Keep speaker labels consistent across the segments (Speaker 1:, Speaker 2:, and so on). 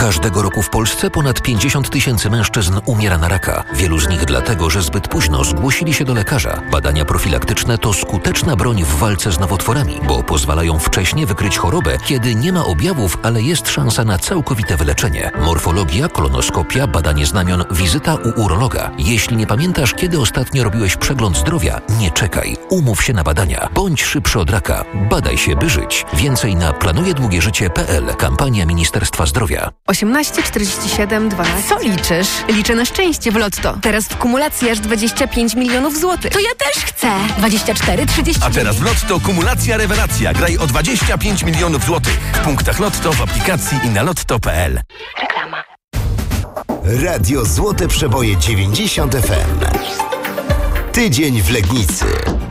Speaker 1: Każdego roku w Polsce ponad 50 000 mężczyzn umiera na raka. Wielu z nich dlatego, że zbyt późno zgłosili się do lekarza. Badania profilaktyczne to skuteczna broń w walce z nowotworami, bo pozwalają wcześnie wykryć chorobę, kiedy nie ma objawów, ale jest szansa na całkowite wyleczenie. Morfologia, kolonoskopia, badanie znamion, wizyta u urologa. Jeśli nie pamiętasz, kiedy ostatnio robiłeś przegląd zdrowia, nie czekaj. Umów się na badania. Bądź szybszy od raka. Badaj się, by żyć. Więcej na planujedługieżycie.pl. Kampania Ministerstwa Zdrowia.
Speaker 2: 18 47 12.
Speaker 3: Co liczysz?
Speaker 2: Liczę na szczęście w Lotto.
Speaker 3: Teraz w kumulacji aż 25 milionów złotych.
Speaker 2: To ja też chcę.
Speaker 3: 24, 30.
Speaker 4: A teraz w Lotto kumulacja rewelacja. Graj o 25 milionów złotych. W punktach Lotto, w aplikacji i na lotto.pl.
Speaker 2: Reklama.
Speaker 5: Radio Złote Przeboje 90 FM. Tydzień w Legnicy.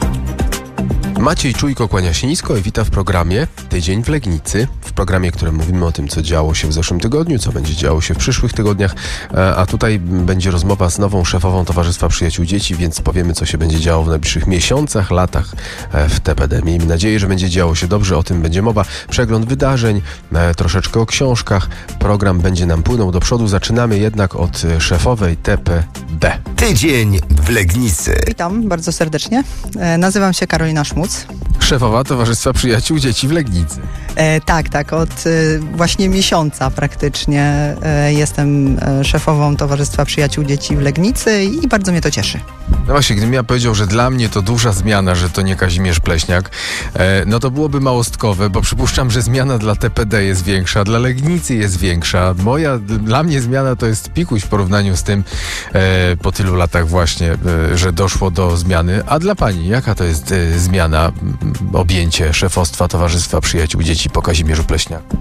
Speaker 6: Maciej Czujko kłania się nisko i wita w programie Tydzień w Legnicy. W programie, w którym mówimy o tym, co działo się w zeszłym tygodniu, co będzie działo się w przyszłych tygodniach. A tutaj będzie rozmowa z nową szefową Towarzystwa Przyjaciół Dzieci, więc powiemy, co się będzie działo w najbliższych miesiącach, latach w TPD. Miejmy nadzieję, że będzie działo się dobrze, o tym będzie mowa. Przegląd wydarzeń, troszeczkę o książkach. Program będzie nam płynął do przodu. Zaczynamy jednak od szefowej TPD.
Speaker 5: Tydzień w Legnicy.
Speaker 7: Witam bardzo serdecznie. Nazywam się Karolina Szmuc.
Speaker 6: Szefowa Towarzystwa Przyjaciół Dzieci w Legnicy.
Speaker 7: Tak. Od właśnie miesiąca praktycznie jestem szefową Towarzystwa Przyjaciół Dzieci w Legnicy i bardzo mnie to cieszy.
Speaker 6: No właśnie, gdybym ja powiedział, że dla mnie to duża zmiana, że to nie Kazimierz Pleśniak, no to byłoby małostkowe, bo przypuszczam, że zmiana dla TPD jest większa, dla Legnicy jest większa. Dla mnie zmiana to jest pikuś w porównaniu z tym po tylu latach właśnie, że doszło do zmiany. A dla pani, jaka to jest zmiana, objęcie szefostwa Towarzystwa Przyjaciół Dzieci po Kazimierzu Pleśniaku?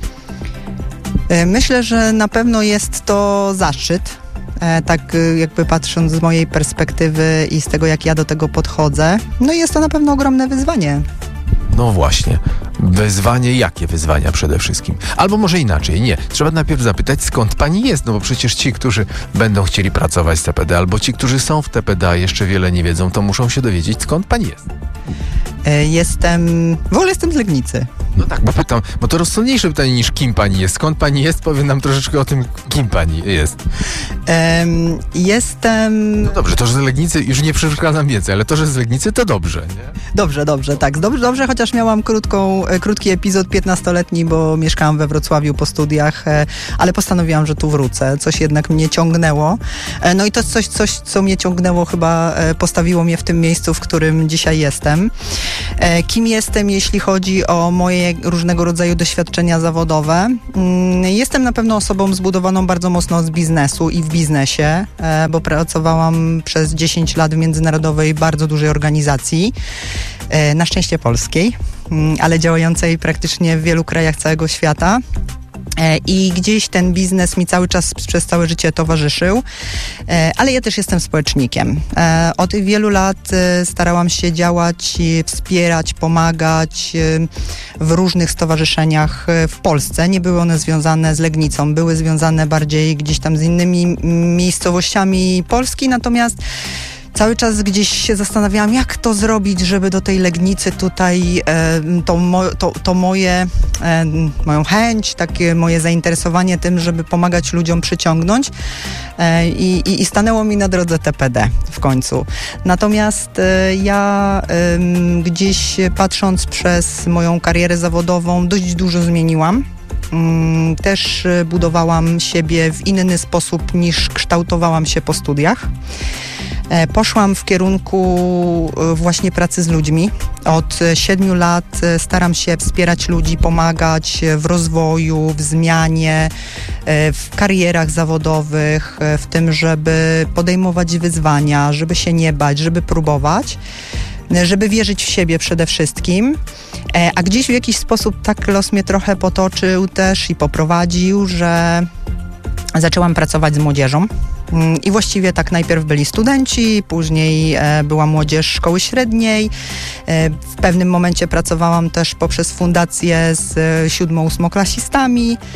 Speaker 7: Myślę, że na pewno jest to zaszczyt. Tak jakby patrząc z mojej perspektywy i z tego, jak ja do tego podchodzę. No i jest to na pewno ogromne wyzwanie.
Speaker 6: No właśnie. Wyzwanie, jakie wyzwania przede wszystkim? Albo może inaczej, nie. Trzeba najpierw zapytać, skąd pani jest, no bo przecież ci, którzy będą chcieli pracować z TPD, albo ci, którzy są w TPD, a jeszcze wiele nie wiedzą, to muszą się dowiedzieć, skąd pani jest.
Speaker 7: W ogóle jestem z Legnicy.
Speaker 6: No tak, bo pytam, bo to rozsądniejsze pytanie niż kim pani jest. Skąd pani jest? Powie nam troszeczkę o tym, kim pani jest.
Speaker 7: Jestem...
Speaker 6: No dobrze, to, że z Legnicy, już nie przeszkadzam więcej, ale to, że z Legnicy, to dobrze, nie?
Speaker 7: Dobrze, tak. Dobrze, chociaż miałam krótki epizod 15-letni, bo mieszkałam we Wrocławiu po studiach, ale postanowiłam, że tu wrócę. Coś jednak mnie ciągnęło. No i to coś, co mnie ciągnęło, chyba postawiło mnie w tym miejscu, w którym dzisiaj jestem. Kim jestem, jeśli chodzi o moje różnego rodzaju doświadczenia zawodowe? Jestem na pewno osobą zbudowaną bardzo mocno z biznesu i w biznesie, bo pracowałam przez 10 lat w międzynarodowej, bardzo dużej organizacji, na szczęście polskiej, ale działającej praktycznie w wielu krajach całego świata. I gdzieś ten biznes mi cały czas przez całe życie towarzyszył, ale ja też jestem społecznikiem. Od wielu lat starałam się działać, wspierać, pomagać w różnych stowarzyszeniach w Polsce. Nie były one związane z Legnicą, były związane bardziej gdzieś tam z innymi miejscowościami Polski, natomiast cały czas gdzieś się zastanawiałam, jak to zrobić, żeby do tej Legnicy tutaj moją chęć, takie moje zainteresowanie tym, żeby pomagać ludziom przyciągnąć i stanęło mi na drodze TPD w końcu. Natomiast ja gdzieś patrząc przez moją karierę zawodową dość dużo zmieniłam. Też budowałam siebie w inny sposób niż kształtowałam się po studiach. Poszłam w kierunku właśnie pracy z ludźmi. Od 7 lat staram się wspierać ludzi, pomagać w rozwoju, w zmianie, w karierach zawodowych, w tym, żeby podejmować wyzwania, żeby się nie bać, żeby próbować, żeby wierzyć w siebie przede wszystkim. A gdzieś w jakiś sposób tak los mnie trochę potoczył też i poprowadził, że zaczęłam pracować z młodzieżą. I właściwie tak najpierw byli studenci, później była młodzież szkoły średniej. W pewnym momencie pracowałam też poprzez fundację z 7-8-klasistami.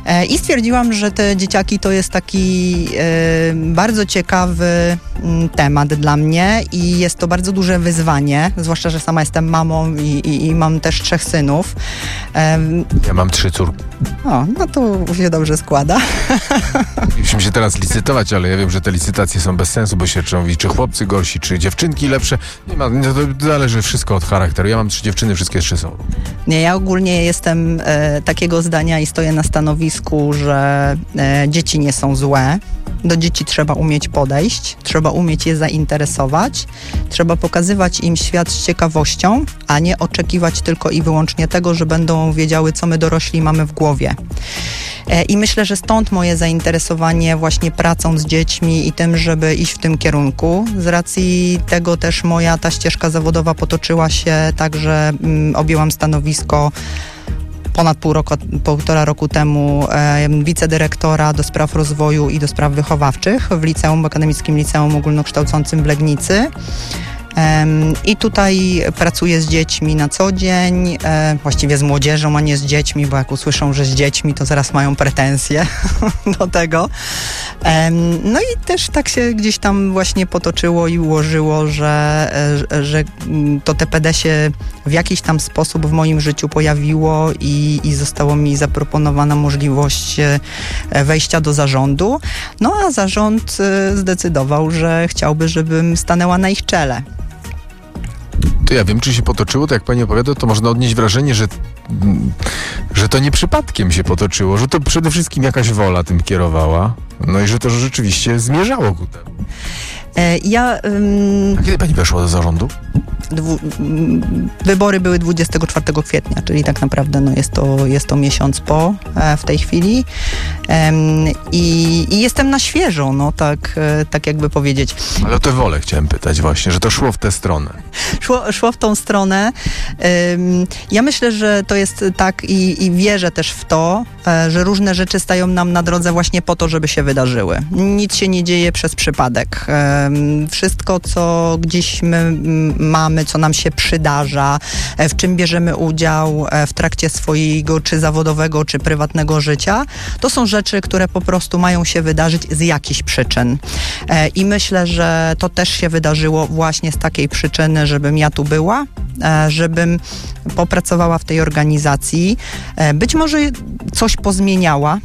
Speaker 7: I stwierdziłam, że te dzieciaki to jest taki bardzo ciekawy temat dla mnie i jest to bardzo duże wyzwanie, zwłaszcza, że sama jestem mamą i mam też 3 synów.
Speaker 6: Ja mam 3 córki.
Speaker 7: O, no to się dobrze składa.
Speaker 6: Musimy się teraz licytować, ale ja wiem, że te licytacje są bez sensu, bo się mówi, czy chłopcy gorsi, czy dziewczynki lepsze. Nie ma, to zależy wszystko od charakteru. Ja mam 3 dziewczyny, wszystkie 3 są.
Speaker 7: Nie, ja ogólnie jestem takiego zdania i stoję na stanowisku, że dzieci nie są złe. Do dzieci trzeba umieć podejść, trzeba umieć je zainteresować, trzeba pokazywać im świat z ciekawością, a nie oczekiwać tylko i wyłącznie tego, że będą wiedziały, co my dorośli mamy w głowie. I myślę, że stąd moje zainteresowanie właśnie pracą z dziećmi i tym, żeby iść w tym kierunku. Z racji tego też moja ta ścieżka zawodowa potoczyła się tak, że objęłam stanowisko ponad półtora roku temu wicedyrektora do spraw rozwoju i do spraw wychowawczych w Akademickim Liceum Ogólnokształcącym w Legnicy. I tutaj pracuję z dziećmi na co dzień, właściwie z młodzieżą, a nie z dziećmi, bo jak usłyszą, że z dziećmi, to zaraz mają pretensje do tego. No i też tak się gdzieś tam właśnie potoczyło i ułożyło, że to TPD się w jakiś tam sposób w moim życiu pojawiło i zostało mi zaproponowana możliwość wejścia do zarządu. No a zarząd zdecydował, że chciałby, żebym stanęła na ich czele.
Speaker 6: To ja wiem, czy się potoczyło, to jak pani opowiada, to można odnieść wrażenie, że to nie przypadkiem się potoczyło, że to przede wszystkim jakaś wola tym kierowała, no i że to rzeczywiście zmierzało ku temu. A kiedy pani weszła do zarządu?
Speaker 7: Wybory były 24 kwietnia, czyli tak naprawdę jest to miesiąc po w tej chwili. I jestem na świeżo, no tak jakby powiedzieć.
Speaker 6: Ale o tę wolę chciałem pytać właśnie, że to szło w tę stronę.
Speaker 7: Szło w tą stronę. Ja myślę, że to jest tak i wierzę też w to, że różne rzeczy stają nam na drodze właśnie po to, żeby się wydarzyły. Nic się nie dzieje przez przypadek. Wszystko, co gdzieś my mamy, co nam się przydarza, w czym bierzemy udział w trakcie swojego czy zawodowego, czy prywatnego życia, to są rzeczy, które po prostu mają się wydarzyć z jakichś przyczyn. I myślę, że to też się wydarzyło właśnie z takiej przyczyny, żebym ja tu była, żebym popracowała w tej organizacji, być może coś pozmieniała,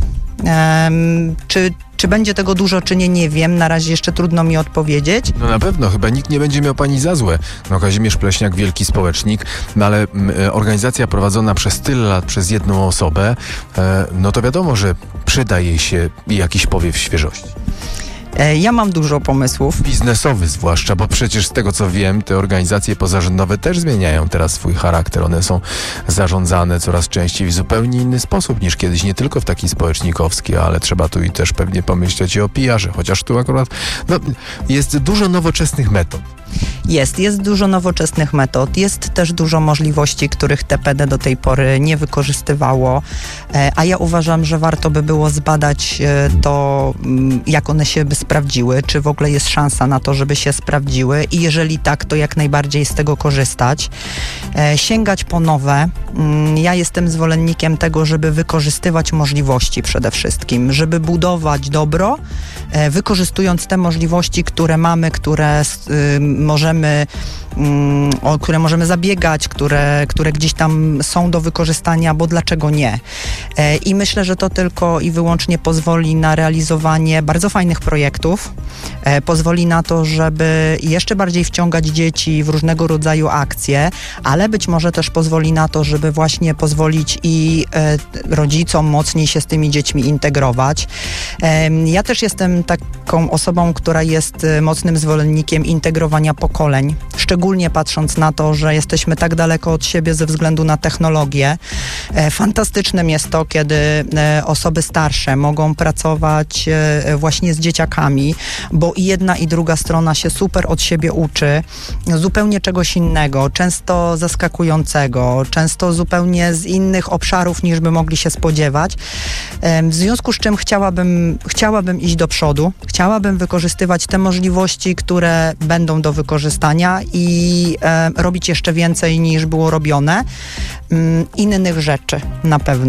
Speaker 7: czy będzie tego dużo, czy nie wiem. Na razie jeszcze trudno mi odpowiedzieć.
Speaker 6: No na pewno, chyba nikt nie będzie miał pani za złe. No Kazimierz Pleśniak, wielki społecznik, no ale organizacja prowadzona przez tyle lat przez jedną osobę, no to wiadomo, że przyda jej się jakiś powiew świeżości.
Speaker 7: Ja mam dużo pomysłów.
Speaker 6: Biznesowy zwłaszcza, bo przecież z tego co wiem, te organizacje pozarządowe też zmieniają teraz swój charakter. One są zarządzane coraz częściej w zupełnie inny sposób niż kiedyś. Nie tylko w taki społecznikowski, ale trzeba tu i też pewnie pomyśleć o PR-ze. Chociaż tu akurat jest dużo nowoczesnych metod.
Speaker 7: Jest dużo nowoczesnych metod, jest też dużo możliwości, których TPD do tej pory nie wykorzystywało, a ja uważam, że warto by było zbadać to, jak one się by sprawdziły, czy w ogóle jest szansa na to, żeby się sprawdziły i jeżeli tak, to jak najbardziej z tego korzystać. Sięgać po nowe. Ja jestem zwolennikiem tego, żeby wykorzystywać możliwości przede wszystkim, żeby budować dobro, wykorzystując te możliwości, które mamy, które możemy zabiegać, które gdzieś tam są do wykorzystania, bo dlaczego nie? I myślę, że to tylko i wyłącznie pozwoli na realizowanie bardzo fajnych projektów, pozwoli na to, żeby jeszcze bardziej wciągać dzieci w różnego rodzaju akcje, ale być może też pozwoli na to, żeby właśnie pozwolić i rodzicom mocniej się z tymi dziećmi integrować. Ja też jestem taką osobą, która jest mocnym zwolennikiem integrowania pokoleń, szczególnie patrząc na to, że jesteśmy tak daleko od siebie ze względu na technologię. Fantastycznym jest to, kiedy osoby starsze mogą pracować właśnie z dzieciakami, bo i jedna i druga strona się super od siebie uczy, zupełnie czegoś innego, często zaskakującego, często zupełnie z innych obszarów niż by mogli się spodziewać. W związku z czym chciałabym iść do przodu, chciałabym wykorzystywać te możliwości, które będą do wykorzystania i robić jeszcze więcej niż było robione. Innych rzeczy na pewno.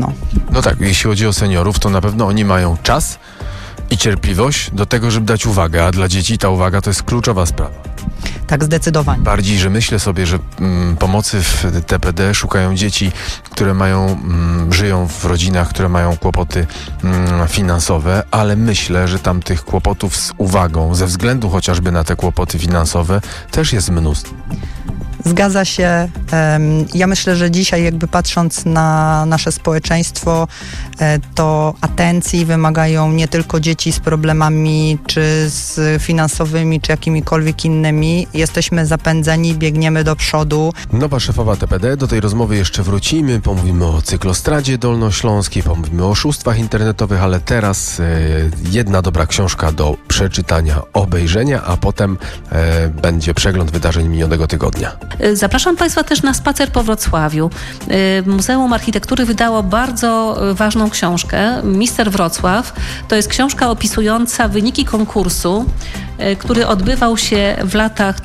Speaker 6: No tak, jeśli chodzi o seniorów, to na pewno oni mają czas i cierpliwość do tego, żeby dać uwagę, a dla dzieci ta uwaga to jest kluczowa sprawa.
Speaker 7: Tak, zdecydowanie.
Speaker 6: Bardziej, że myślę sobie, że pomocy w TPD szukają dzieci, które żyją w rodzinach, które mają kłopoty finansowe, ale myślę, że tam tych kłopotów z uwagą, ze względu chociażby na te kłopoty finansowe, też jest mnóstwo.
Speaker 7: Zgadza się. Ja myślę, że dzisiaj jakby patrząc na nasze społeczeństwo, to atencji wymagają nie tylko dzieci z problemami, czy z finansowymi, czy jakimikolwiek innymi. Jesteśmy zapędzeni, biegniemy do przodu.
Speaker 6: Nowa szefowa TPD, do tej rozmowy jeszcze wrócimy. Pomówimy o cyklostradzie dolnośląskiej, pomówimy o oszustwach internetowych, ale teraz jedna dobra książka do przeczytania, obejrzenia, a potem będzie przegląd wydarzeń minionego tygodnia.
Speaker 8: Zapraszam Państwa też na spacer po Wrocławiu. Muzeum Architektury wydało bardzo ważną książkę, Mister Wrocław. To jest książka opisująca wyniki konkursu, który odbywał się w latach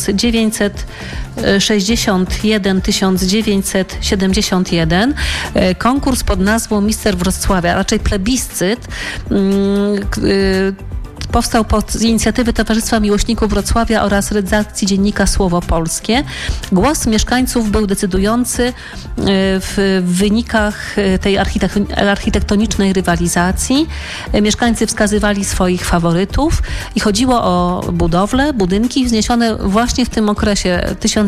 Speaker 8: 1961-1971. Konkurs pod nazwą Mister Wrocławia, raczej plebiscyt, powstał z inicjatywy Towarzystwa Miłośników Wrocławia oraz redakcji dziennika Słowo Polskie. Głos mieszkańców był decydujący w wynikach tej architektonicznej rywalizacji. Mieszkańcy wskazywali swoich faworytów i chodziło o budynki wzniesione właśnie w tym okresie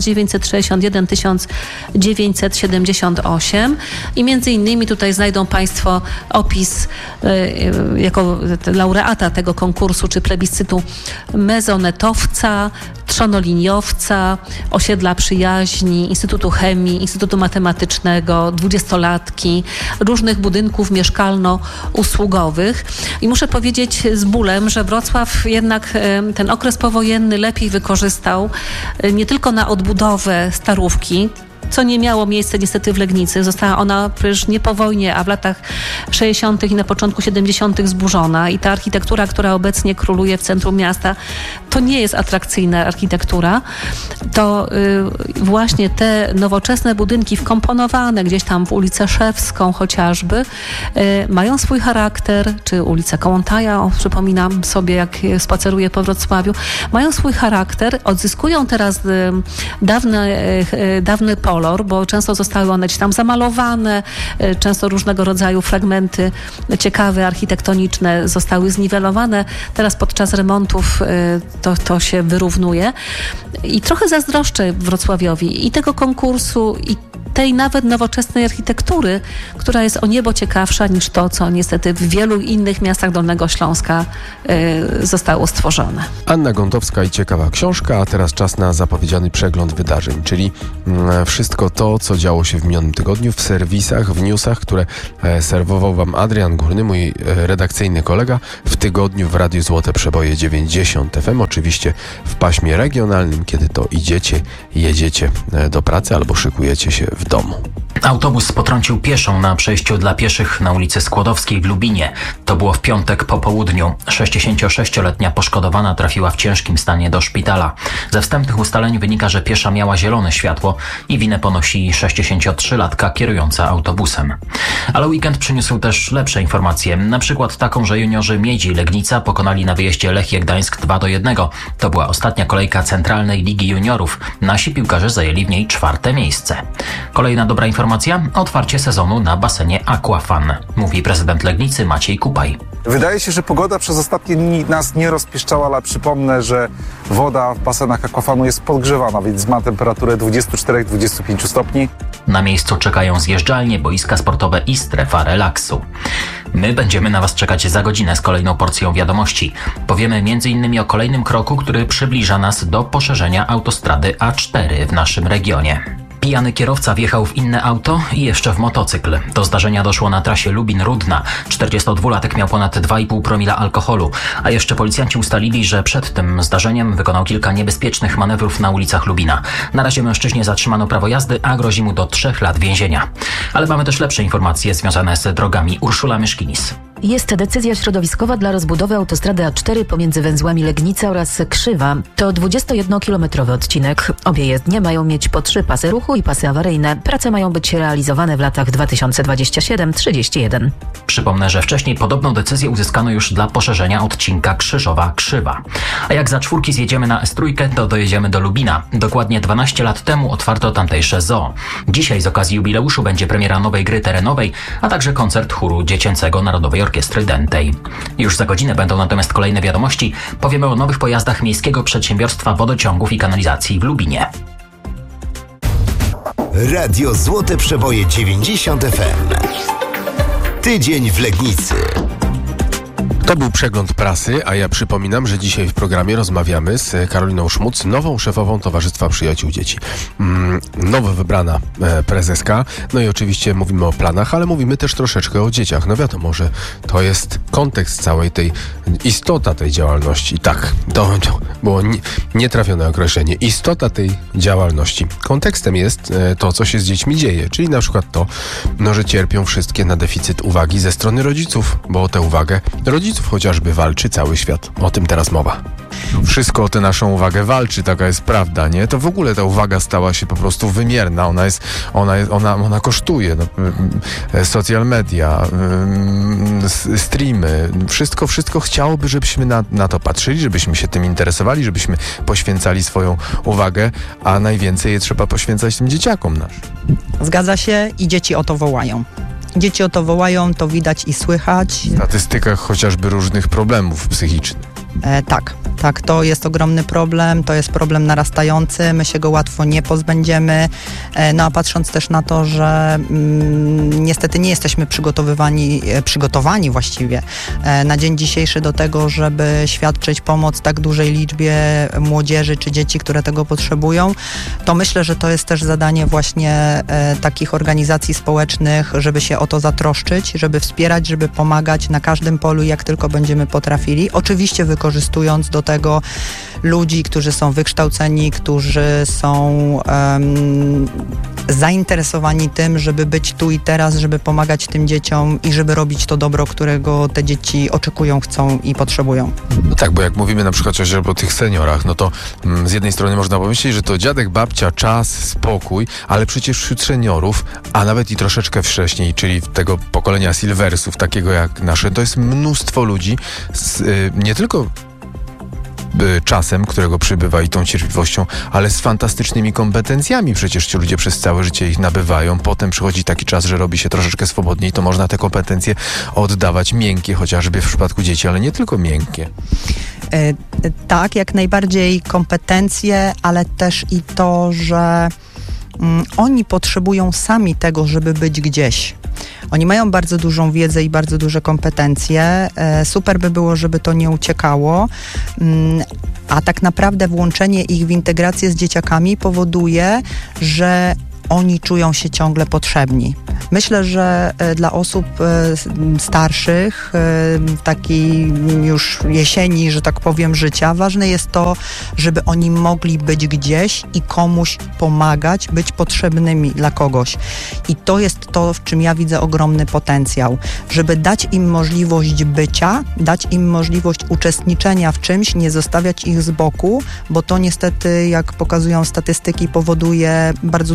Speaker 8: 1961-1978 i między innymi tutaj znajdą Państwo opis jako laureata tego konkursu czy plebiscytu mezonetowca, trzonoliniowca, osiedla przyjaźni, Instytutu Chemii, Instytutu Matematycznego, 20-latki, różnych budynków mieszkalno-usługowych. I muszę powiedzieć z bólem, że Wrocław jednak ten okres powojenny lepiej wykorzystał nie tylko na odbudowę Starówki, co nie miało miejsca niestety w Legnicy. Została ona przecież nie po wojnie, a w latach 60. i na początku 70. zburzona i ta architektura, która obecnie króluje w centrum miasta, to nie jest atrakcyjna architektura. To właśnie te nowoczesne budynki wkomponowane gdzieś tam w ulicę Szewską chociażby mają swój charakter, czy ulicę Kołątaja, przypominam sobie, jak spaceruję po Wrocławiu, mają swój charakter, odzyskują teraz dawny kolor, bo często zostały one gdzieś tam zamalowane, często różnego rodzaju fragmenty ciekawe, architektoniczne zostały zniwelowane. Teraz podczas remontów to się wyrównuje. I trochę zazdroszczę Wrocławiowi i tego konkursu, i tej nawet nowoczesnej architektury, która jest o niebo ciekawsza niż to, co niestety w wielu innych miastach Dolnego Śląska zostało stworzone.
Speaker 6: Anna Gądowska i ciekawa książka, a teraz czas na zapowiedziany przegląd wydarzeń, czyli wszystko to, co działo się w minionym tygodniu w serwisach, w newsach, które serwował Wam Adrian Górny, mój redakcyjny kolega, w tygodniu w Radiu Złote Przeboje 90 FM, oczywiście w paśmie regionalnym, kiedy to jedziecie do pracy albo szykujecie się w domu.
Speaker 9: Autobus potrącił pieszą na przejściu dla pieszych na ulicy Skłodowskiej w Lubinie. To było w piątek po południu. 66-letnia poszkodowana trafiła w ciężkim stanie do szpitala. Ze wstępnych ustaleń wynika, że piesza miała zielone światło i winę ponosi 63-latka kierująca autobusem. Ale weekend przyniósł też lepsze informacje. Na przykład taką, że juniorzy Miedzi Legnica pokonali na wyjeździe Lechia Gdańsk 2-1. To była ostatnia kolejka Centralnej Ligi Juniorów. Nasi piłkarze zajęli w niej 4. miejsce. Kolejna dobra informacja. Otwarcie sezonu na basenie Aquafan, mówi prezydent Legnicy Maciej Kupaj.
Speaker 10: Wydaje się, że pogoda przez ostatnie dni nas nie rozpieszczała, ale przypomnę, że woda w basenach Aquafanu jest podgrzewana, więc ma temperaturę 24-25 stopni.
Speaker 9: Na miejscu czekają zjeżdżalnie, boiska sportowe i strefa relaksu. My będziemy na Was czekać za godzinę z kolejną porcją wiadomości. Powiemy m.in. o kolejnym kroku, który przybliża nas do poszerzenia autostrady A4 w naszym regionie. Pijany kierowca wjechał w inne auto i jeszcze w motocykl. Do zdarzenia doszło na trasie Lubin-Rudna. 42-latek miał ponad 2,5 promila alkoholu, a jeszcze policjanci ustalili, że przed tym zdarzeniem wykonał kilka niebezpiecznych manewrów na ulicach Lubina. Na razie mężczyźnie zatrzymano prawo jazdy, a grozi mu do 3 lat więzienia. Ale mamy też lepsze informacje związane z drogami. Urszula Myszkinis.
Speaker 11: Jest decyzja środowiskowa dla rozbudowy autostrady A4 pomiędzy węzłami Legnica oraz Krzywa. To 21-kilometrowy odcinek. Obie jezdnie mają mieć po 3 pasy ruchu i pasy awaryjne. Prace mają być realizowane w latach 2027-31.
Speaker 9: Przypomnę, że wcześniej podobną decyzję uzyskano już dla poszerzenia odcinka Krzyżowa-Krzywa. A jak za 4 zjedziemy na S3, to dojedziemy do Lubina. Dokładnie 12 lat temu otwarto tamtejsze zoo. Dzisiaj z okazji jubileuszu będzie premiera nowej gry terenowej, a także koncert chóru dziecięcego Narodowej Orkiestry Dętej. Już za godzinę będą natomiast kolejne wiadomości. Powiemy o nowych pojazdach Miejskiego Przedsiębiorstwa Wodociągów i Kanalizacji w Lubinie.
Speaker 5: Radio Złote Przeboje 90 FM. Tydzień w Legnicy.
Speaker 6: To był przegląd prasy, a ja przypominam, że dzisiaj w programie rozmawiamy z Karoliną Szmuc, nową szefową Towarzystwa Przyjaciół Dzieci. Nowo wybrana prezeska. No i oczywiście mówimy o planach, ale mówimy też troszeczkę o dzieciach. No wiadomo, że to jest kontekst całej tej, istota tej działalności. Tak, to było nietrafione określenie. Istota tej działalności. Kontekstem jest to, co się z dziećmi dzieje, czyli na przykład to, że cierpią wszystkie na deficyt uwagi ze strony rodziców, bo o tę uwagę rodziców chociażby walczy cały świat. O tym teraz mowa. Wszystko o tę naszą uwagę walczy, taka jest prawda, nie? To w ogóle ta uwaga stała się po prostu wymierna. Ona kosztuje. No, social media, streamy, wszystko chciałoby, żebyśmy na to patrzyli, żebyśmy się tym interesowali, żebyśmy poświęcali swoją uwagę, a najwięcej je trzeba poświęcać tym dzieciakom naszym.
Speaker 7: Zgadza się i dzieci o to wołają. Dzieci o to wołają, to widać i słychać.
Speaker 6: W statystykach chociażby różnych problemów psychicznych.
Speaker 7: Tak, to jest ogromny problem, to jest problem narastający, my się go łatwo nie pozbędziemy, no a patrząc też na to, że niestety nie jesteśmy przygotowani właściwie na dzień dzisiejszy do tego, żeby świadczyć pomoc tak dużej liczbie młodzieży czy dzieci, które tego potrzebują, to myślę, że to jest też zadanie właśnie takich organizacji społecznych, żeby się o to zatroszczyć, żeby wspierać, żeby pomagać na każdym polu, jak tylko będziemy potrafili. Oczywiście wykorzystując do tego ludzi, którzy są wykształceni, którzy są zainteresowani tym, żeby być tu i teraz, żeby pomagać tym dzieciom i żeby robić to dobro, którego te dzieci oczekują, chcą i potrzebują.
Speaker 6: No tak, bo jak mówimy na przykład chociażby o tych seniorach, no to z jednej strony można pomyśleć, że to dziadek, babcia, czas, spokój, ale przecież wśród seniorów, a nawet i troszeczkę wcześniej, czyli tego pokolenia silversów, takiego jak nasze, to jest mnóstwo ludzi nie tylko czasem, którego przybywa i tą cierpliwością, ale z fantastycznymi kompetencjami. Przecież ci ludzie przez całe życie ich nabywają. Potem przychodzi taki czas, że robi się troszeczkę swobodniej, to można te kompetencje oddawać miękkie, chociażby w przypadku dzieci, ale nie tylko miękkie.
Speaker 7: Tak, jak najbardziej kompetencje, ale też i to, że oni potrzebują sami tego, żeby być gdzieś. Oni mają bardzo dużą wiedzę i bardzo duże kompetencje. Super by było, żeby to nie uciekało, a tak naprawdę włączenie ich w integrację z dzieciakami powoduje, że oni czują się ciągle potrzebni. Myślę, że dla osób starszych, w takiej już jesieni, że tak powiem, życia, ważne jest to, żeby oni mogli być gdzieś i komuś pomagać, być potrzebnymi dla kogoś. I to jest to, w czym ja widzę ogromny potencjał. Żeby dać im możliwość bycia, dać im możliwość uczestniczenia w czymś, nie zostawiać ich z boku, bo to niestety, jak pokazują statystyki, powoduje bardzo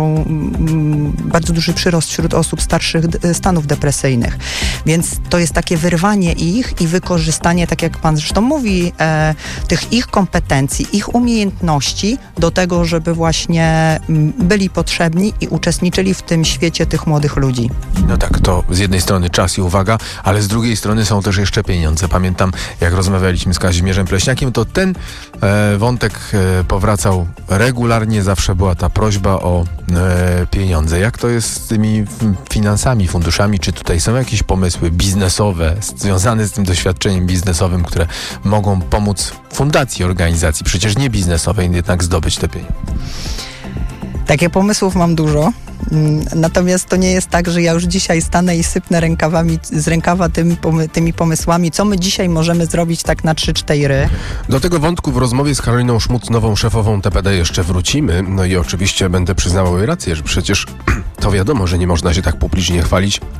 Speaker 7: duży przyrost wśród osób starszych stanów depresyjnych. Więc to jest takie wyrwanie ich i wykorzystanie, tak jak pan zresztą mówi, tych ich kompetencji, ich umiejętności do tego, żeby właśnie byli potrzebni i uczestniczyli w tym świecie tych młodych ludzi.
Speaker 6: No tak, to z jednej strony czas i uwaga, ale z drugiej strony są też jeszcze pieniądze. Pamiętam, jak rozmawialiśmy z Kazimierzem Pleśniakiem, to ten wątek powracał regularnie, zawsze była ta prośba o pieniądze. Jak to jest z tymi finansami, funduszami? Czy tutaj są jakieś pomysły biznesowe związane z tym doświadczeniem biznesowym, które mogą pomóc fundacji, organizacji, przecież nie biznesowej, jednak zdobyć te pieniądze?
Speaker 7: Takie pomysłów mam dużo. Natomiast to nie jest tak, że ja już dzisiaj stanę i sypnę z rękawa tymi pomysłami, co my dzisiaj możemy zrobić tak na 3-4.
Speaker 6: Do tego wątku w rozmowie z Karoliną Szmuc, nową szefową TPD, jeszcze wrócimy. No i oczywiście będę przyznawał jej rację, że przecież to wiadomo, że nie można się tak publicznie chwalić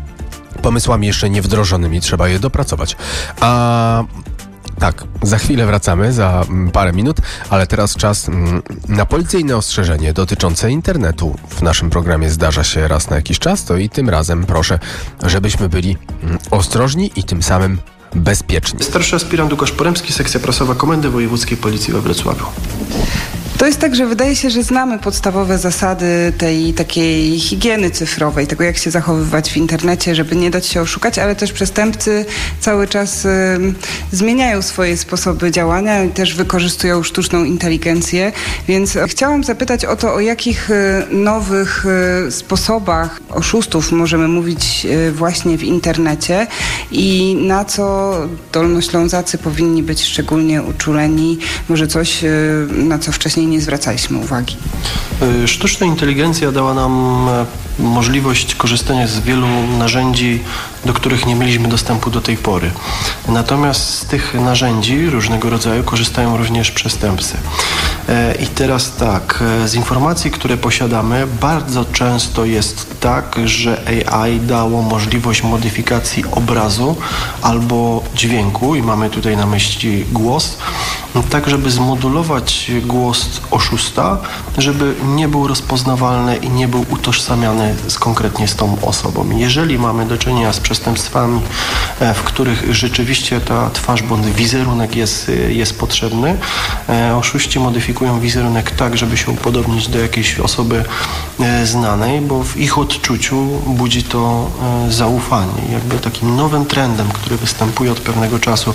Speaker 6: pomysłami jeszcze nie wdrożonymi. Trzeba je dopracować. A tak, za chwilę wracamy, za parę minut, ale teraz czas na policyjne ostrzeżenie dotyczące internetu. W naszym programie zdarza się raz na jakiś czas, to i tym razem proszę, żebyśmy byli ostrożni i tym samym bezpieczni.
Speaker 12: Starszy aspirant Łukasz Poremski, sekcja prasowa Komendy Wojewódzkiej Policji we Wrocławiu.
Speaker 13: To jest tak, że wydaje się, że znamy podstawowe zasady tej takiej higieny cyfrowej, tego jak się zachowywać w internecie, żeby nie dać się oszukać, ale też przestępcy cały czas zmieniają swoje sposoby działania i też wykorzystują sztuczną inteligencję, więc chciałam zapytać o to, o jakich nowych sposobach oszustów możemy mówić właśnie w internecie i na co dolnoślązacy powinni być szczególnie uczuleni, może coś, na co wcześniej nie zwracaliśmy uwagi.
Speaker 12: Sztuczna inteligencja dała nam możliwość korzystania z wielu narzędzi, do których nie mieliśmy dostępu do tej pory. Natomiast z tych narzędzi różnego rodzaju korzystają również przestępcy. I teraz tak, z informacji, które posiadamy, bardzo często jest tak, że AI dało możliwość modyfikacji obrazu albo dźwięku, i mamy tutaj na myśli głos, tak żeby zmodulować głos oszusta, żeby nie był rozpoznawalny i nie był utożsamiany konkretnie z tą osobą. Jeżeli mamy do czynienia z przestępstwami, w których rzeczywiście ta twarz bądź wizerunek jest potrzebny, oszuści modyfikują wizerunek tak, żeby się upodobnić do jakiejś osoby znanej, bo w ich odczuciu budzi to zaufanie. Jakby takim nowym trendem, który występuje od pewnego czasu,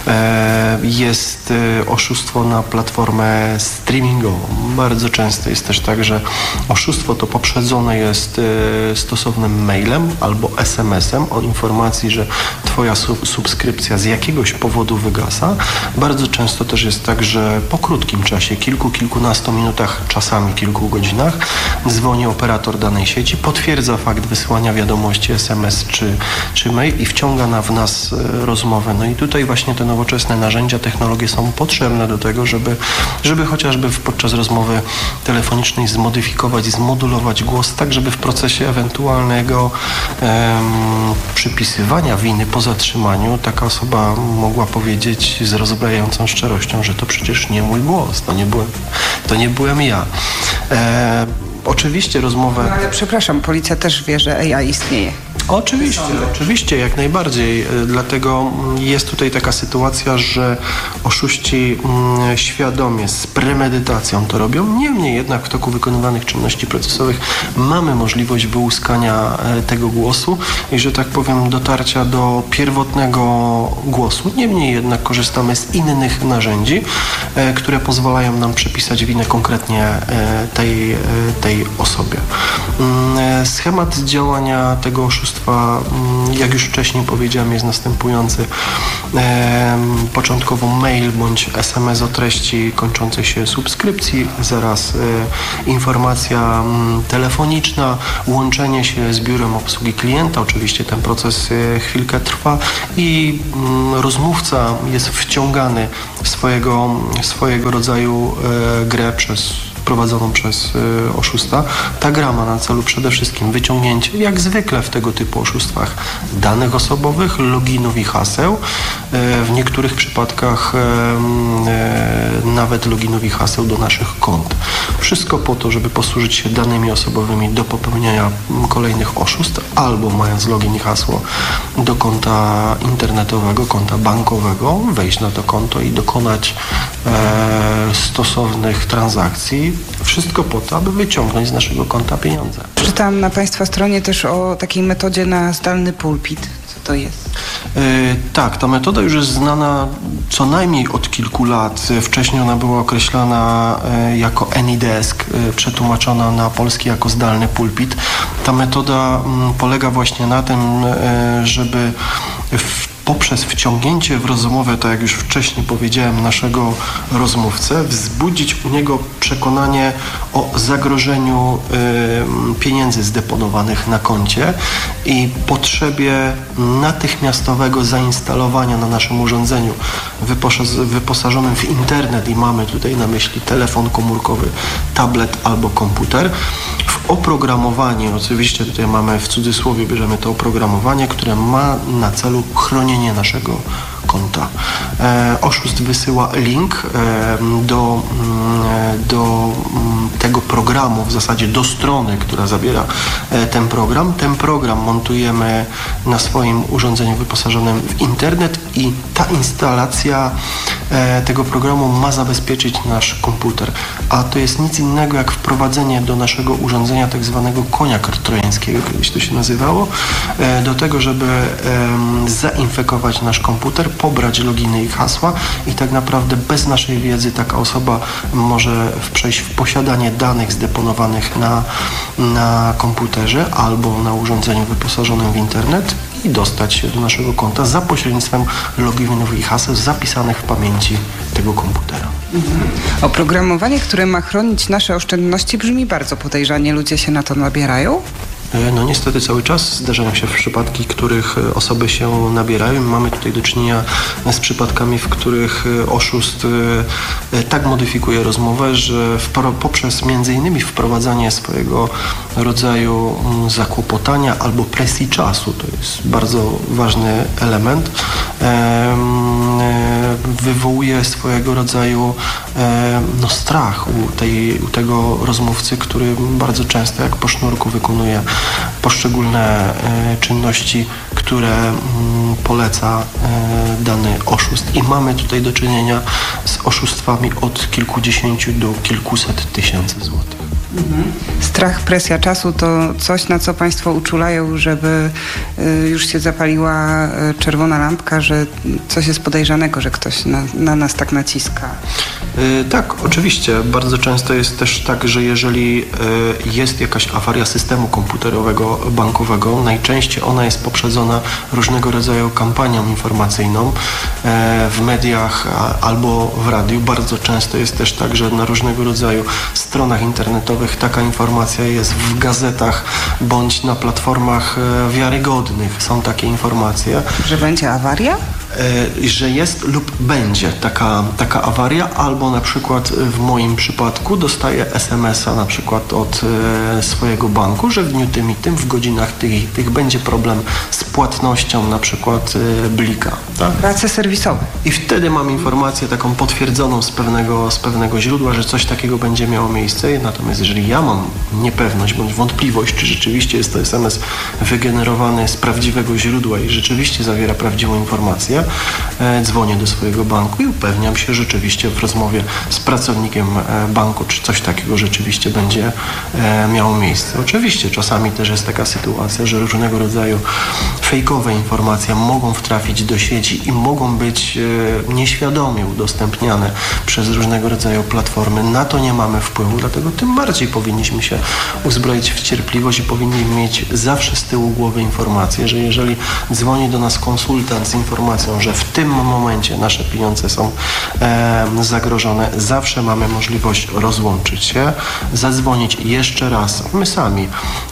Speaker 12: jest oszustwo na platformę streamingową. Bardzo często jest też tak, że oszustwo to poprzedzone jest stosownym mailem albo SMS-em o informacji, że Twoja subskrypcja z jakiegoś powodu wygasa. Bardzo często też jest tak, że po krótkim czasie, kilkunastu minutach, czasami kilku godzinach, dzwoni operator danej sieci, potwierdza fakt wysłania wiadomości SMS czy mail i wciąga w nas rozmowę. No i tutaj właśnie te nowoczesne narzędzia, technologie są potrzebne do tego, żeby chociażby podczas rozmowy telefonicznej zmodyfikować, zmodulować głos tak, żeby w procesie ewentualnego przypisywania winy po zatrzymaniu taka osoba mogła powiedzieć z rozbrajającą szczerością, że to przecież nie mój głos, to nie byłem ja. Oczywiście rozmowę...
Speaker 13: No ale przepraszam, policja też wie, że AI istnieje.
Speaker 12: Oczywiście, jak najbardziej. Dlatego jest tutaj taka sytuacja, że oszuści świadomie, z premedytacją to robią. Niemniej jednak w toku wykonywanych czynności procesowych mamy możliwość wyłuskania tego głosu i, że tak powiem, dotarcia do pierwotnego głosu. Niemniej jednak korzystamy z innych narzędzi, które pozwalają nam przypisać winę konkretnie tej osobie. Schemat działania tego oszustwa, jak już wcześniej powiedziałem, jest następujący. Początkowo mail bądź SMS o treści kończącej się subskrypcji, zaraz informacja telefoniczna, łączenie się z biurem obsługi klienta. Oczywiście ten proces chwilkę trwa i rozmówca jest wciągany w swojego rodzaju grę prowadzoną przez oszusta. Ta gra ma na celu przede wszystkim wyciągnięcie, jak zwykle w tego typu oszustwach, danych osobowych, loginów i haseł. W niektórych przypadkach nawet loginów i haseł do naszych kont. Wszystko po to, żeby posłużyć się danymi osobowymi do popełniania kolejnych oszustw, albo mając login i hasło do konta internetowego, konta bankowego, wejść na to konto i dokonać stosownych transakcji. Wszystko po to, aby wyciągnąć z naszego konta pieniądze.
Speaker 13: Czytałam na Państwa stronie też o takiej metodzie na zdalny pulpit. Co to jest?
Speaker 12: Tak, ta metoda już jest znana co najmniej od kilku lat. Wcześniej ona była określana jako AnyDesk, przetłumaczona na polski jako zdalny pulpit. Ta metoda polega właśnie na tym, żeby poprzez wciągnięcie w rozmowę, tak jak już wcześniej powiedziałem, naszego rozmówcę, wzbudzić u niego przekonanie o zagrożeniu pieniędzy zdeponowanych na koncie i potrzebie natychmiastowego zainstalowania na naszym urządzeniu wyposażonym w internet, i mamy tutaj na myśli telefon komórkowy, tablet albo komputer, w oprogramowanie, oczywiście tutaj mamy w cudzysłowie, bierzemy to oprogramowanie, które ma na celu chronienie naszego konta. Oszust wysyła link do tego programu, w zasadzie do strony, która zawiera ten program. Ten program montujemy na swoim urządzeniu wyposażonym w internet i ta instalacja tego programu ma zabezpieczyć nasz komputer. A to jest nic innego jak wprowadzenie do naszego urządzenia tak zwanego konia trojańskiego, kiedyś to się nazywało, do tego, żeby zainfekować nasz komputer, pobrać loginy i hasła i tak naprawdę bez naszej wiedzy taka osoba może przejść w posiadanie danych zdeponowanych na komputerze albo na urządzeniu wyposażonym w internet i dostać się do naszego konta za pośrednictwem loginów i haseł zapisanych w pamięci tego komputera.
Speaker 13: Oprogramowanie, które ma chronić nasze oszczędności, brzmi bardzo podejrzanie. Ludzie się na to nabierają?
Speaker 12: No niestety cały czas zdarzają się przypadki, których osoby się nabierają. Mamy tutaj do czynienia z przypadkami, w których oszust tak modyfikuje rozmowę, że poprzez między innymi wprowadzanie swojego rodzaju zakłopotania albo presji czasu, to jest bardzo ważny element, wywołuje swojego rodzaju strach u tego rozmówcy, który bardzo często jak po sznurku wykonuje poszczególne czynności, które poleca dany oszust. I mamy tutaj do czynienia z oszustwami od kilkudziesięciu do kilkuset tysięcy złotych.
Speaker 13: Strach, presja czasu to coś, na co Państwo uczulają, żeby już się zapaliła czerwona lampka, że coś jest podejrzanego, że ktoś na nas tak naciska.
Speaker 12: Tak, oczywiście. Bardzo często jest też tak, że jeżeli jest jakaś awaria systemu komputerowego, bankowego, najczęściej ona jest poprzedzona różnego rodzaju kampanią informacyjną w mediach albo w radiu. Bardzo często jest też tak, że na różnego rodzaju stronach internetowych taka informacja jest, w gazetach bądź na platformach wiarygodnych są takie informacje.
Speaker 13: Że będzie awaria?
Speaker 12: Że jest lub będzie taka awaria, albo na przykład w moim przypadku dostaję SMS-a na przykład od swojego banku, że w dniu tym i tym, w godzinach tych i tych będzie problem z płatnością na przykład blika. Tak?
Speaker 13: Prace serwisowe.
Speaker 12: I wtedy mam informację taką potwierdzoną z pewnego źródła, że coś takiego będzie miało miejsce. Natomiast jeżeli ja mam niepewność bądź wątpliwość, czy rzeczywiście jest to SMS wygenerowany z prawdziwego źródła i rzeczywiście zawiera prawdziwą informację, dzwonię do swojego banku i upewniam się rzeczywiście w rozmowie z pracownikiem banku, czy coś takiego rzeczywiście będzie miało miejsce. Oczywiście czasami też jest taka sytuacja, że różnego rodzaju fejkowe informacje mogą wtrafić do sieci i mogą być nieświadomie udostępniane przez różnego rodzaju platformy. Na to nie mamy wpływu, dlatego tym bardziej powinniśmy się uzbroić w cierpliwość i powinni mieć zawsze z tyłu głowy informację, że jeżeli dzwoni do nas konsultant z informacją, że w tym momencie nasze pieniądze są zagrożone, zawsze mamy możliwość rozłączyć się, zadzwonić jeszcze raz my sami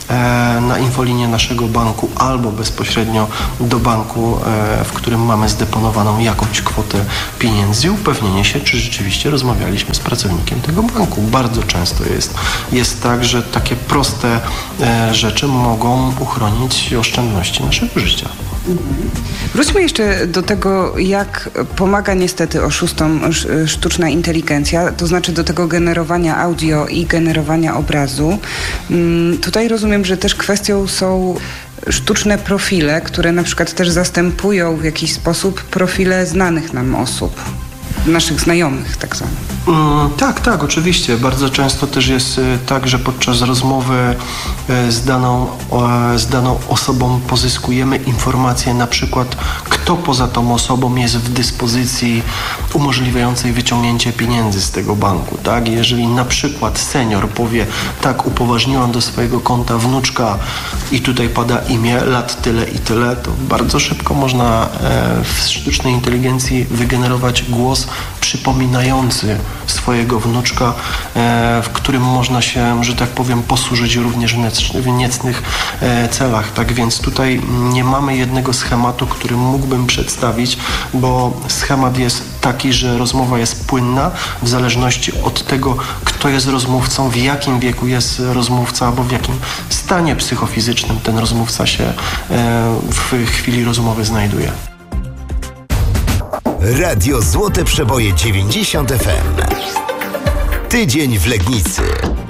Speaker 12: na infolinię naszego banku albo bezpośrednio do banku, w którym mamy zdeponowaną jakąś kwotę pieniędzy i upewnienie się, czy rzeczywiście rozmawialiśmy z pracownikiem tego banku. Bardzo często jest tak, że takie proste rzeczy mogą uchronić oszczędności naszego życia.
Speaker 13: Wróćmy jeszcze do tego, jak pomaga niestety oszustom sztuczna inteligencja, to znaczy do tego generowania audio i generowania obrazu. Tutaj rozumiem, że też kwestią są sztuczne profile, które na przykład też zastępują w jakiś sposób profile znanych nam osób. Naszych znajomych tak samo.
Speaker 12: Tak, oczywiście. Bardzo często też jest tak, że podczas rozmowy z daną osobą pozyskujemy informację na przykład, kto kto poza tą osobą jest w dyspozycji umożliwiającej wyciągnięcie pieniędzy z tego banku, tak? Jeżeli na przykład senior powie, tak, upoważniłam do swojego konta wnuczka i tutaj pada imię, lat tyle i tyle, to bardzo szybko można w sztucznej inteligencji wygenerować głos przypominający swojego wnuczka, w którym można się, że tak powiem, posłużyć również w niecnych celach. Tak więc tutaj nie mamy jednego schematu, który mógłbym przedstawić, bo schemat jest taki, że rozmowa jest płynna w zależności od tego, kto jest rozmówcą, w jakim wieku jest rozmówca, albo w jakim stanie psychofizycznym ten rozmówca się w chwili rozmowy znajduje.
Speaker 5: Radio Złote Przeboje 90 FM. Tydzień w Legnicy.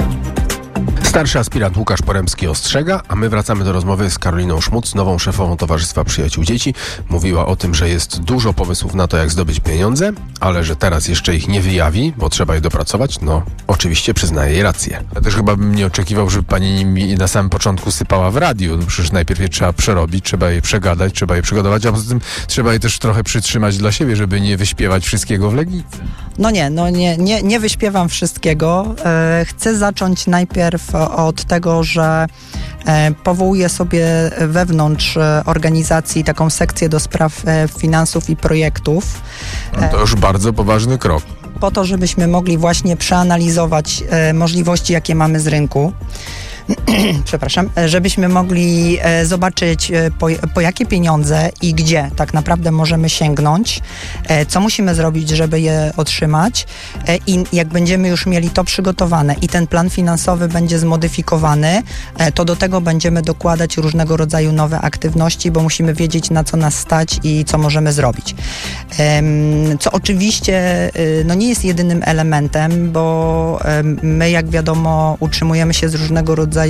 Speaker 6: Starszy aspirant Łukasz Poremski ostrzega, a my wracamy do rozmowy z Karoliną Szmuc, nową szefową Towarzystwa Przyjaciół Dzieci. Mówiła o tym, że jest dużo pomysłów na to, jak zdobyć pieniądze, ale że teraz jeszcze ich nie wyjawi, bo trzeba je dopracować. No, oczywiście przyznaje jej rację. Ja też chyba bym nie oczekiwał, żeby pani mi na samym początku sypała w radiu. No przecież najpierw je trzeba przerobić, trzeba je przegadać, trzeba je przygotować, a poza tym trzeba je też trochę przytrzymać dla siebie, żeby nie wyśpiewać wszystkiego w Legnicy.
Speaker 7: Nie wyśpiewam wszystkiego. Chcę zacząć najpierw od tego, że powołuję sobie wewnątrz organizacji taką sekcję do spraw finansów i projektów.
Speaker 6: No to już bardzo poważny krok.
Speaker 7: Po to, żebyśmy mogli właśnie przeanalizować możliwości, jakie mamy z rynku. Przepraszam, żebyśmy mogli zobaczyć, po jakie pieniądze i gdzie tak naprawdę możemy sięgnąć, co musimy zrobić, żeby je otrzymać, i jak będziemy już mieli to przygotowane i ten plan finansowy będzie zmodyfikowany, to do tego będziemy dokładać różnego rodzaju nowe aktywności, bo musimy wiedzieć, na co nas stać i co możemy zrobić. Co oczywiście nie jest jedynym elementem, bo my, jak wiadomo, utrzymujemy się z różnego rodzaju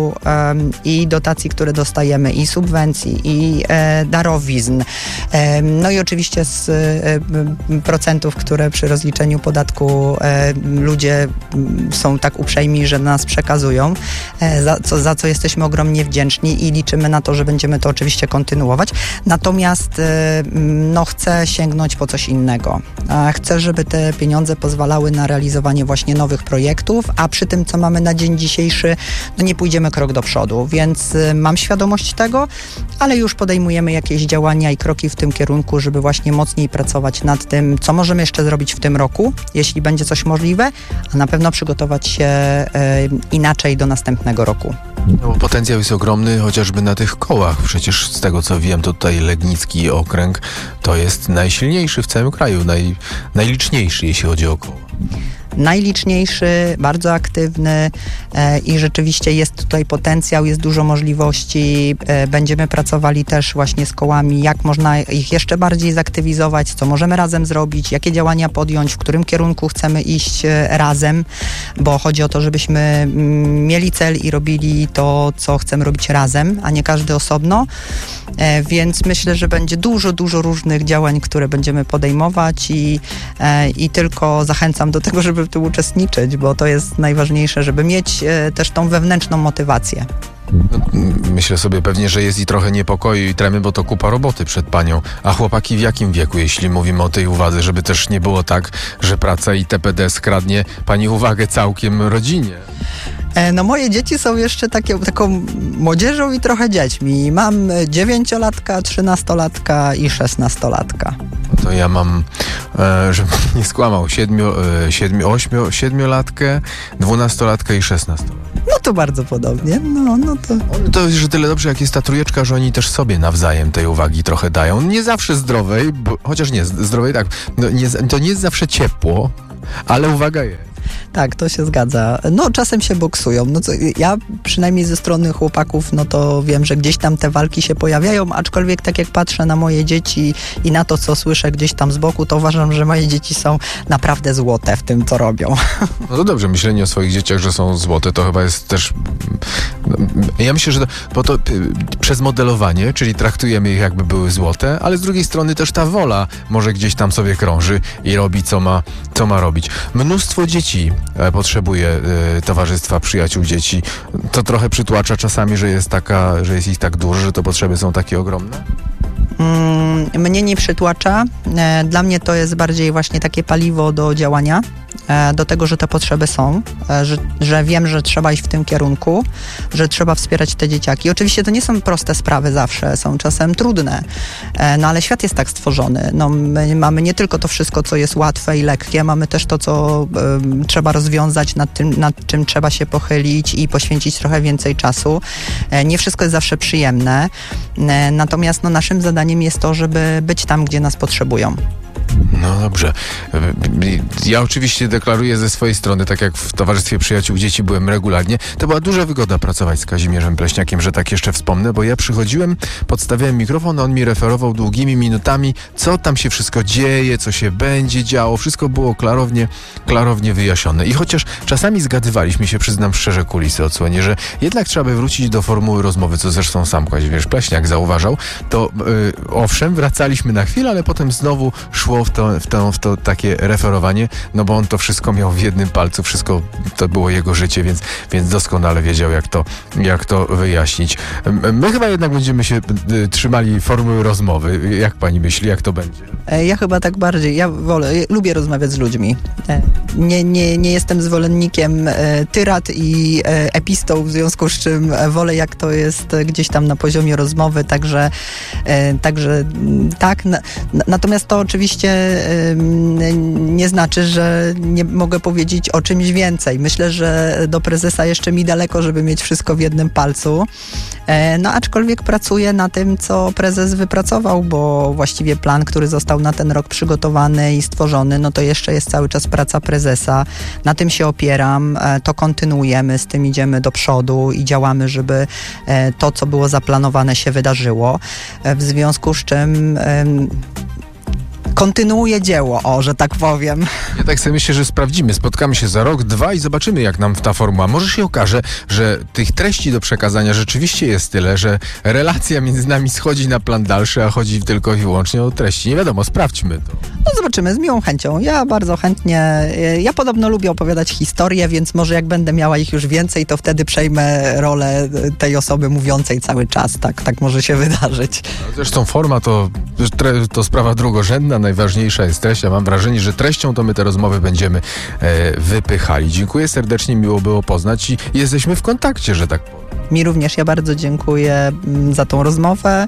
Speaker 7: i dotacji, które dostajemy, i subwencji, i darowizn. No i oczywiście z procentów, które przy rozliczeniu podatku ludzie są tak uprzejmi, że nas przekazują, za co jesteśmy ogromnie wdzięczni i liczymy na to, że będziemy to oczywiście kontynuować. Natomiast chcę sięgnąć po coś innego. Chcę, żeby te pieniądze pozwalały na realizowanie właśnie nowych projektów, a przy tym, co mamy na dzień dzisiejszy, nie pójdziemy krok do przodu, więc mam świadomość tego, ale już podejmujemy jakieś działania i kroki w tym kierunku, żeby właśnie mocniej pracować nad tym, co możemy jeszcze zrobić w tym roku, jeśli będzie coś możliwe, a na pewno przygotować się inaczej do następnego roku.
Speaker 6: No, bo potencjał jest ogromny, chociażby na tych kołach. Przecież z tego, co wiem, to tutaj Legnicki okręg to jest najsilniejszy w całym kraju, najliczniejszy, jeśli chodzi o koła.
Speaker 7: Najliczniejszy, bardzo aktywny i rzeczywiście jest tutaj potencjał, jest dużo możliwości. Będziemy pracowali też właśnie z kołami, jak można ich jeszcze bardziej zaktywizować, co możemy razem zrobić, jakie działania podjąć, w którym kierunku chcemy iść razem, bo chodzi o to, żebyśmy mieli cel i robili to, co chcemy robić razem, a nie każdy osobno. Więc myślę, że będzie dużo różnych działań, które będziemy podejmować i tylko zachęcam do tego, żeby w tym uczestniczyć, bo to jest najważniejsze, żeby mieć też tą wewnętrzną motywację.
Speaker 6: Myślę sobie pewnie, że jest i trochę niepokoju i tremy, bo to kupa roboty przed panią. A chłopaki w jakim wieku, jeśli mówimy o tej uwadze, żeby też nie było tak, że praca i TPD skradnie pani uwagę całkiem rodzinie?
Speaker 7: No moje dzieci są jeszcze taką młodzieżą i trochę dziećmi. Mam 9-latka, 13-latka i 16-latka.
Speaker 6: To ja mam, żebym nie skłamał, 7-latkę, 12-latkę i 16-latkę.
Speaker 7: No to bardzo podobnie.
Speaker 6: To jest że tyle dobrze, jak jest ta trójeczka, że oni też sobie nawzajem tej uwagi trochę dają. Nie zawsze zdrowej, chociaż nie, zdrowej tak, to nie jest zawsze ciepło, ale uwaga jest.
Speaker 7: Tak, to się zgadza. Czasem się boksują. Ja przynajmniej ze strony chłopaków, to wiem, że gdzieś tam te walki się pojawiają, aczkolwiek tak jak patrzę na moje dzieci i na to, co słyszę gdzieś tam z boku, to uważam, że moje dzieci są naprawdę złote w tym, co robią.
Speaker 6: No to dobrze, myślenie o swoich dzieciach, że są złote, to chyba jest też... Ja myślę, że to przez modelowanie, czyli traktujemy ich, jakby były złote, ale z drugiej strony też ta wola może gdzieś tam sobie krąży i robi, co ma robić. Mnóstwo dzieci potrzebuje Towarzystwa Przyjaciół Dzieci. To trochę przytłacza czasami, że jest ich tak dużo, że te potrzeby są takie ogromne?
Speaker 7: mnie nie przytłacza. Dla mnie to jest bardziej właśnie takie paliwo do działania, do tego, że te potrzeby są, że wiem, że trzeba iść w tym kierunku, że trzeba wspierać te dzieciaki. Oczywiście to nie są proste sprawy zawsze, są czasem trudne, no ale świat jest tak stworzony. No, my mamy nie tylko to wszystko, co jest łatwe i lekkie, mamy też to, co trzeba rozwiązać, nad czym trzeba się pochylić i poświęcić trochę więcej czasu. Nie wszystko jest zawsze przyjemne, natomiast naszym zadaniem jest to, żeby być tam, gdzie nas potrzebują.
Speaker 6: No dobrze. Ja oczywiście deklaruję ze swojej strony, tak jak w Towarzystwie Przyjaciół Dzieci byłem regularnie, to była duża wygoda pracować z Kazimierzem Pleśniakiem, że tak jeszcze wspomnę, bo ja przychodziłem, podstawiałem mikrofon, a on mi referował długimi minutami, co tam się wszystko dzieje, co się będzie działo, wszystko było klarownie wyjaśnione. I chociaż czasami zgadywaliśmy się, przyznam szczerze, kulisy odsłonie, że jednak trzeba by wrócić do formuły rozmowy, co zresztą sam Kazimierz Pleśniak zauważał, to owszem, wracaliśmy na chwilę, ale potem znowu szło w to takie referowanie, no bo on to wszystko miał w jednym palcu, wszystko to było jego życie, więc doskonale wiedział, jak to wyjaśnić. My chyba jednak będziemy się trzymali formuły rozmowy. Jak pani myśli, jak to będzie?
Speaker 7: Ja chyba tak bardziej. Lubię rozmawiać z ludźmi. Nie jestem zwolennikiem tyrad i epistoł, w związku z czym wolę, jak to jest gdzieś tam na poziomie rozmowy, także tak. Natomiast to oczywiście nie znaczy, że nie mogę powiedzieć o czymś więcej. Myślę, że do prezesa jeszcze mi daleko, żeby mieć wszystko w jednym palcu. No aczkolwiek pracuję na tym, co prezes wypracował, bo właściwie plan, który został na ten rok przygotowany i stworzony, no to jeszcze jest cały czas praca prezesa. Na tym się opieram, to kontynuujemy, z tym idziemy do przodu i działamy, żeby to, co było zaplanowane, się wydarzyło. W związku z czym kontynuuje dzieło, że tak powiem.
Speaker 6: Ja tak sobie myślę, że sprawdzimy. Spotkamy się za rok, 2 i zobaczymy, jak nam ta formuła. Może się okaże, że tych treści do przekazania rzeczywiście jest tyle, że relacja między nami schodzi na plan dalszy, a chodzi tylko i wyłącznie o treści. Nie wiadomo, sprawdźmy to.
Speaker 7: No zobaczymy, z miłą chęcią. Ja bardzo chętnie, ja podobno lubię opowiadać historie, więc może jak będę miała ich już więcej, to wtedy przejmę rolę tej osoby mówiącej cały czas. Tak może się wydarzyć.
Speaker 6: Zresztą forma to sprawa drugorzędna. Najważniejsza jest treść. Ja mam wrażenie, że treścią to my te rozmowy będziemy wypychali. Dziękuję serdecznie, miło było poznać i jesteśmy w kontakcie, że tak powiem.
Speaker 7: Mi również, ja bardzo dziękuję za tą rozmowę.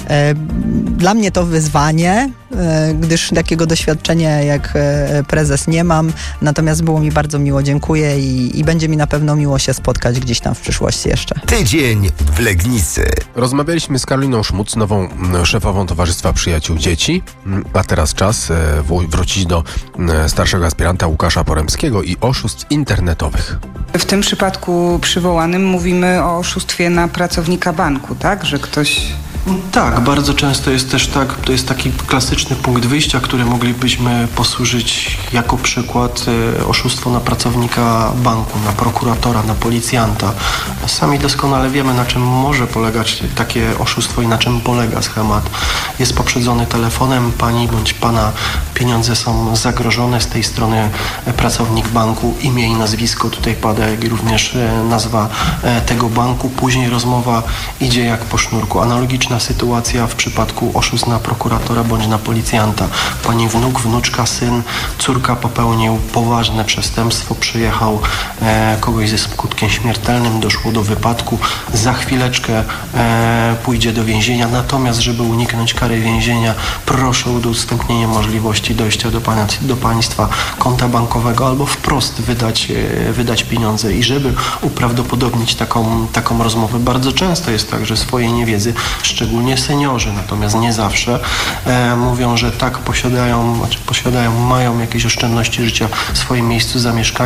Speaker 7: Dla mnie to wyzwanie, gdyż takiego doświadczenia jak prezes nie mam, natomiast było mi bardzo miło, dziękuję i będzie mi na pewno miło się spotkać gdzieś tam w przyszłości jeszcze.
Speaker 5: Tydzień w Legnicy.
Speaker 6: Rozmawialiśmy z Karoliną Szmuc, nową szefową Towarzystwa Przyjaciół Dzieci, a teraz czas wrócić do starszego aspiranta Łukasza Poremskiego i oszustw internetowych.
Speaker 13: W tym przypadku przywołanym mówimy o oszustwie na pracownika banku, tak? Że ktoś...
Speaker 12: Tak, bardzo często jest też tak, to jest taki klasyczny punkt wyjścia, który moglibyśmy posłużyć jako przykład oszustwo na pracownika banku, na prokuratora, na policjanta. Sami doskonale wiemy, na czym może polegać takie oszustwo i na czym polega schemat. Jest poprzedzony telefonem, pani bądź pana pieniądze są zagrożone, z tej strony pracownik banku, imię i nazwisko tutaj pada, jak i również nazwa tego banku. Później rozmowa idzie jak po sznurku. Analogiczna sytuacja w przypadku oszustw na prokuratora bądź na policjanta. Pani wnuk, wnuczka, syn, córka popełnił poważne przestępstwo, przyjechał kogoś ze skutkiem śmiertelnym, doszło do wypadku, za chwileczkę pójdzie do więzienia, natomiast żeby uniknąć kary więzienia, proszę o udostępnienie możliwości dojścia do państwa konta bankowego albo wprost wydać pieniądze. I żeby uprawdopodobnić taką rozmowę, bardzo często jest tak, że swojej niewiedzy, szczególnie seniorzy, natomiast nie zawsze, mówią, że tak, mają jakieś oszczędności życia w swoim miejscu zamieszkania,